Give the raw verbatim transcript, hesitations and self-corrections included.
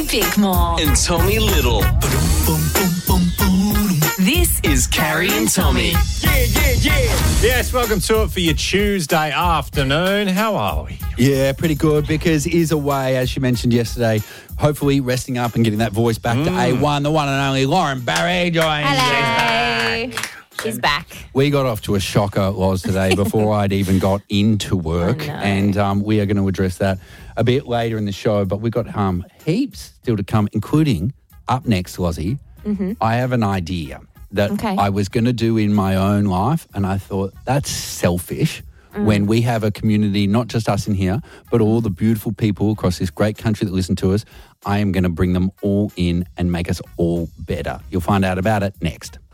Bickmore. And Tommy Little. This is Carrie and Tommy. Yeah, yeah, yeah. Yes, welcome to it for your Tuesday afternoon. How are we? Yeah, pretty good because is away, as she mentioned yesterday, hopefully resting up and getting that voice back to A one, the one and only Lauren Barry joins. Hello. She's back. We got off to a shocker, Loz, today before I'd even got into work. I know. And um, we are going to address that a bit later in the show. But we've got um, heaps still to come, including up next, Lozzie. Mm-hmm. I have an idea that Okay. I was going to do in my own life. And I thought, that's selfish. When we have a community, not just us in here, but all the beautiful people across this great country that listen to us, I am going to bring them all in and make us all better. You'll find out about it next.